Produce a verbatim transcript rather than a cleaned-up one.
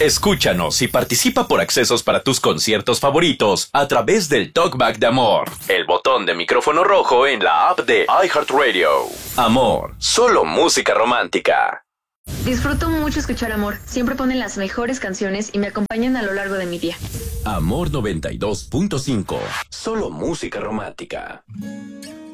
Escúchanos y participa por accesos para tus conciertos favoritos a través del Talkback de Amor, el botón de micrófono rojo en la app de iHeartRadio. Amor, solo música romántica. Disfruto mucho escuchar Amor. Siempre ponen las mejores canciones y me acompañan a lo largo de mi día. Amor noventa y dos punto cinco, solo música romántica.